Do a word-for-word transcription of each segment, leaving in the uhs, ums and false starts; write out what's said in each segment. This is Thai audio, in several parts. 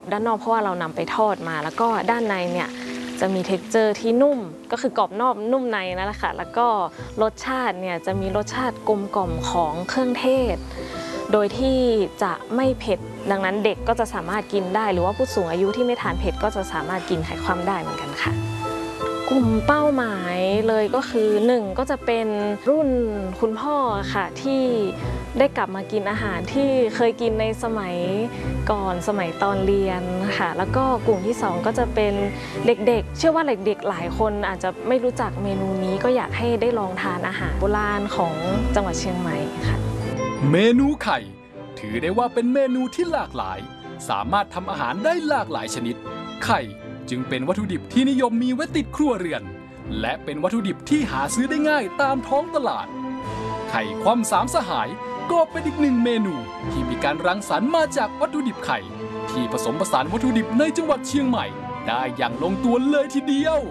ด้านนอกเพราะว่าเรานำไปทอดมาแล้วก็ด้านในเนี่ยจะมี เท็กเจอร์ ที่นุ่มก็คือกรอบนอกนุ่มในนั่นแหละค่ะแล้วก็รสชาติเนี่ยจะมีรสชาติกลมกล่อมของเครื่องเทศโดยที่จะไม่เผ็ดดังนั้นเด็กก็จะสามารถกินได้หรือว่าผู้สูงอายุที่ไม่ทานเผ็ดก็จะสามารถกินไข่คว่ำได้เหมือนกันค่ะกลุ่มเป้าหมายเลยก็คือหนึ่งก็จะเป็นรุ่นคุณพ่อค่ะที่ได้กลับมากินอาหารที่เคยกินในสมัยก่อนสมัยตอนเรียนค่ะแล้วก็กลุ่มที่สองก็จะเป็นเด็กๆเชื่อว่าเด็กๆหลายคนอาจจะไม่รู้จักเมนูนี้ก็อยากให้ได้ลองทานอาหารโบราณของจังหวัดเชียงใหม่ค่ะเมนูไข่ถือได้ว่าเป็นเมนูที่หลากหลายสามารถทำอาหารได้หลากหลายชนิดไข่จึงเป็นวัตถุดิบที่นิยมมีไว้ติดครัวเรือนและเป็นวัตถุดิบที่หาซื้อได้ง่ายตามท้องตลาดไข่คว่ำสามสหายก็เป็นอีกหนึ่งเมนูที่มีการรังสรรค์มาจากวัตถุดิบไข่ที่ผสมผสานวัตถุดิบในจังหวัดเชียงใหม่ได้อย่างลงตัวเลยทีเดียว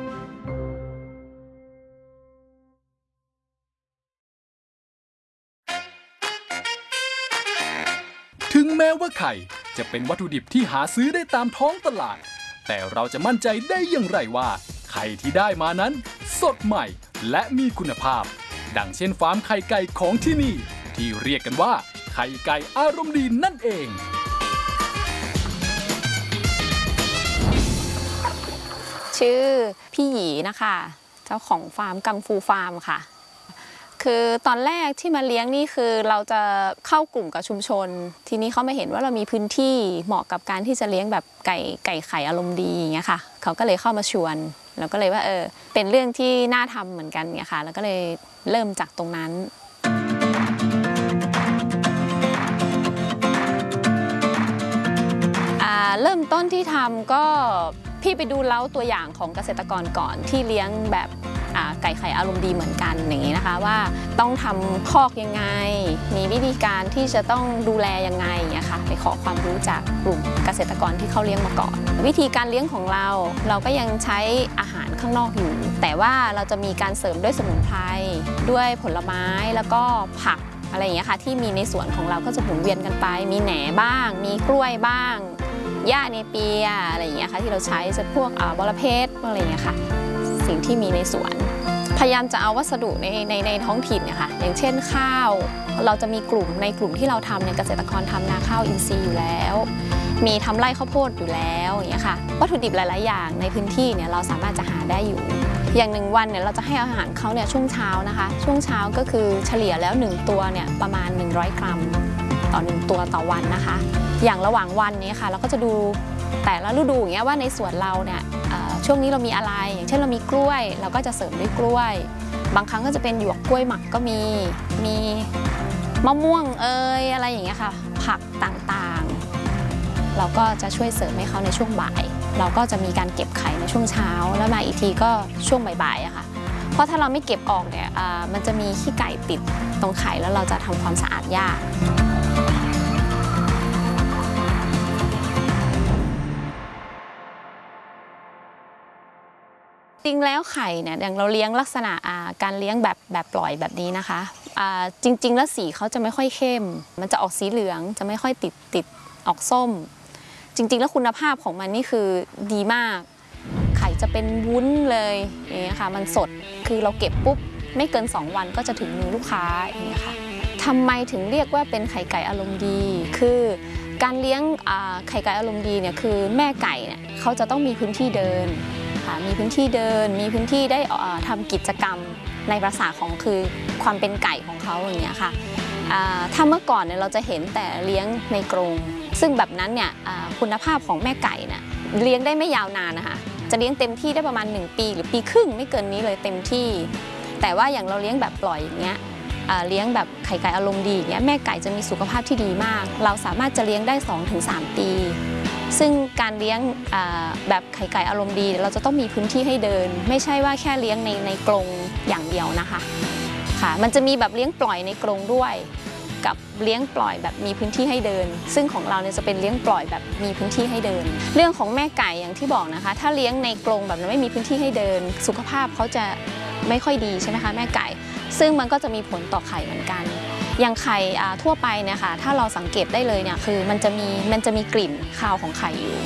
ถึงแม้ว่าไข่จะเป็นวัตถุดิบที่หาซื้อได้ตามท้องตลาดแต่เราจะมั่นใจได้อย่างไรว่าไข่ที่ได้มานั้นสดใหม่และมีคุณภาพดังเช่นฟาร์มไข่ไก่ของที่นี่ที่เรียกกันว่าไข่ไก่อารมณ์ดีนั่นเองชื่อพี่หยีนะคะเจ้าของฟาร์มกังฟูฟาร์มค่ะคือตอนแรกที่มาเลี้ยงนี่คือเราจะเข้ากลุ่มกับชุมชนทีนี้เขามาเห็นว่าเรามีพื้นที่เหมาะกับการที่จะเลี้ยงแบบไก่ไก่ไข่อารมณ์ดีอย่างเงี้ยค่ะเขาก็เลยเข้ามาชวนแล้วก็เลยว่าเออเป็นเรื่องที่น่าทำเหมือนกันเนี่ยค่ะแล้วก็เลยเริ่มจากตรงนั้นเริ่มต้นที่ทำก็พี่ไปดูเล้าตัวอย่างของเกษตรกรก่อนที่เลี้ยงแบบไก่ไข่อารมณ์ดีเหมือนกันอย่างนี้นะคะว่าต้องทำคอกยังไงมีวิธีการที่จะต้องดูแลยังไงเนี่ยค่ะไปขอความรู้จากกลุ่มเกษตรกรที่เขาเลี้ยงมาก่อนวิธีการเลี้ยงของเราเราก็ยังใช้อาหารข้างนอกอยู่แต่ว่าเราจะมีการเสริมด้วยสมุนไพรด้วยผลไม้แล้วก็ผักอะไรอย่างเงี้ยค่ะที่มีในสวนของเราก็จะหมุนเวียนกันไปมีแหน่บ้างมีกล้วยบ้างหญ้าเนเปียอะไรอย่างเงี้ยค่ะที่เราใช้จะพวกบอระเพ็ดอะไรอย่างเงี้ยค่ะสิ่งที่มีในสวนพยายามจะเอาวัสดุในในในท้องถิ่นเนี่ยค่ะอย่างเช่นข้าวเราจะมีกลุ่มในกลุ่มที่เราทำเนี่ยเกษตรกรทำนาข้าวอินทรีย์อยู่แล้วมีทำไร่ข้าวโพดอยู่แล้วอย่างเงี้ยค่ะวัตถุดิบหลายๆอย่างในพื้นที่เนี่ยเราสามารถจะหาได้อยู่อย่างหนึ่งวันเนี่ยเราจะให้อาหารเขาเนี่ยช่วงเช้านะคะช่วงเช้าก็คือเฉลี่ยแล้วหนึ่งตัวเนี่ยประมาณหนึ่งร้อยกรัมต่อหนึ่งตัวต่อวันนะคะอย่างระหว่างวันนี้ค่ะเราก็จะดูแต่ละฤดูอย่างเงี้ยว่าในสวนเราเนี่ยช่วงนี้เรามีอะไรอย่างเช่นเรามีกล้วยเราก็จะเสริมด้วยกล้วยบางครั้งก็จะเป็นหยวกกล้วยหมักก็มีมีมะม่วงเอ่ยอะไรอย่างเงี้ยค่ะผักต่างๆเราก็จะช่วยเสริมให้เขาในช่วงบ่ายเราก็จะมีการเก็บไข่ในช่วงเช้าแล้วมาอีกทีก็ช่วงบ่ายๆอะค่ะเพราะถ้าเราไม่เก็บออกเนี่ยมันจะมีขี้ไก่ติดตรงไข่แล้วเราจะทำความสะอาดยากจริงแล้วไข่เนี่ยอย่างเราเลี้ยงลักษณะการเลี้ยงแบบแบบปล่อยแบบนี้นะคะจริงๆแล้วสีเขาจะไม่ค่อยเข้มมันจะออกสีเหลืองจะไม่ค่อยติดติดออกส้มจริงๆแล้วคุณภาพของมันนี่คือดีมากไข่จะเป็นวุ้นเลยอย่างเงี้ยค่ะมันสดคือเราเก็บปุ๊บไม่เกินสองวันก็จะถึงมือลูกค้าอย่างเงี้ยค่ะทำไมถึงเรียกว่าเป็นไข่ไก่อารมณ์ดีคือการเลี้ยงไข่ไก่อารมณ์ดีเนี่ยคือแม่ไก่เนี่ยเขาจะต้องมีพื้นที่เดินมีพื้นที่เดินมีพื้นที่ได้ทำกิจกรรมในภาษาของคือความเป็นไก่ของเขาอย่างเงี้ยค่ะถ้าเมื่อก่อนเนี่ยเราจะเห็นแต่เลี้ยงในกรงซึ่งแบบนั้นเนี่ยคุณภาพของแม่ไก่เนี่ยเลี้ยงได้ไม่ยาวนานนะคะจะเลี้ยงเต็มที่ได้ประมาณหนึ่งปีหรือปีครึ่งไม่เกินนี้เลยเต็มที่แต่ว่าอย่างเราเลี้ยงแบบปล่อยอย่างเงี้ยเลี้ยงแบบไข่ไก่อารมณ์ดีอย่างเงี้ยแม่ไก่จะมีสุขภาพที่ดีมากเราสามารถจะเลี้ยงได้ สองถึงสาม ปีซึ่งการเลี้ยงแบบไข่ไก่อารมณ์ดีเราจะต้องมีพื้นที่ให้เดินไม่ใช่ว่าแค่เลี้ยงในในกรงอย่างเดียวนะคะค่ะมันจะมีแบบเลี้ยงปล่อยในกรงด้วยกับเลี้ยงปล่อยแบบมีพื้นที่ให้เดินซึ่งของเราเนี่ยจะเป็นเลี้ยงปล่อยแบบมีพื้นที่ให้เดินเรื่องของแม่ไก่อย่างที่บอกนะคะถ้าเลี้ยงในกรงแบบไม่มีพื้นที่ให้เดินสุขภาพเขาจะไม่ค่อยดีใช่ไหมคะแม่ไก่ซึ่งมันก็จะมีผลต่อไข่เหมือนกันอย่างไข่ทั่วไปเนี่ยค่ะถ้าเราสังเกตได้เลยเนี่ยคือมันจะมีมันจะมีกลิ่นคาวของไข่อยู่